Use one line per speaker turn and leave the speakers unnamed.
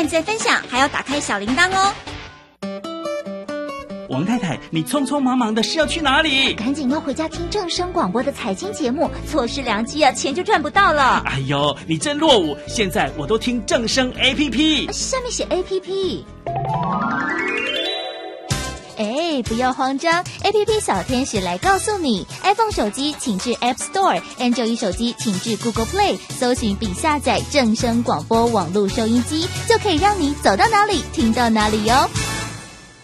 按赞分享，还要打开小铃铛哦。
王太太，你匆匆忙忙的是要去哪里？
赶紧要回家听正声广播的财经节目，错失良机啊，钱就赚不到了。
哎呦，你真落伍！现在我都听正声 APP，
下面写 APP。不要慌张 ，APP 小天使来告诉你 ，iPhone 手机请至 App Store，Android 手机请至 Google Play， 搜寻并下载正声广播网络收音机，就可以让你走到哪里听到哪里哟。